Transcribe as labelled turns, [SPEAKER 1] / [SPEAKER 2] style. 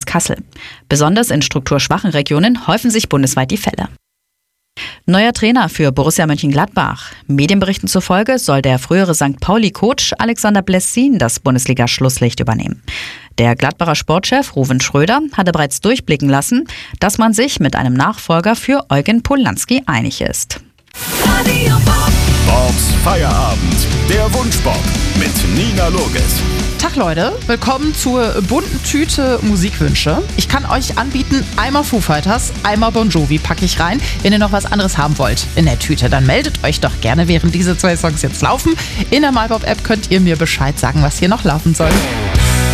[SPEAKER 1] Kassel. Besonders in strukturschwachen Regionen häufen sich bundesweit die Fälle. Neuer Trainer für Borussia Mönchengladbach. Medienberichten zufolge soll der frühere St. Pauli-Coach Alexander Blessin das Bundesliga-Schlusslicht übernehmen. Der Gladbacher Sportchef Ruven Schröder hatte bereits durchblicken lassen, dass man sich mit einem Nachfolger für Eugen Polanski einig ist.
[SPEAKER 2] Bobs Feierabend, der Wunschbob mit Nina Loges.
[SPEAKER 3] Tag Leute, willkommen zur bunten Tüte Musikwünsche. Ich kann euch anbieten, einmal Foo Fighters, einmal Bon Jovi packe ich rein. Wenn ihr noch was anderes haben wollt in der Tüte, dann meldet euch doch gerne, während diese 2 Songs jetzt laufen. In der MyBob-App könnt ihr mir Bescheid sagen, was hier noch laufen soll.